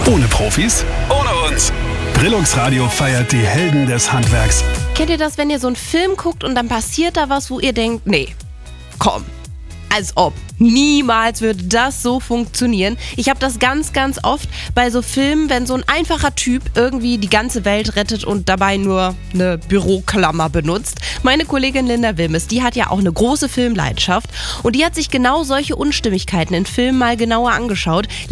Ohne Profis, ohne uns. Brillux Radio feiert die Helden des Handwerks. Kennt ihr das, wenn ihr so einen Film guckt und dann passiert da was, wo ihr denkt, nee, komm, als ob. Niemals würde das so funktionieren. Ich habe das ganz, ganz oft bei so Filmen, wenn so ein einfacher Typ irgendwie die ganze Welt rettet und dabei nur eine Büroklammer benutzt. Meine Kollegin Linda Wilmes, die hat ja auch eine große Filmleidenschaft und die hat sich genau solche Unstimmigkeiten in Filmen mal genauer angeschaut.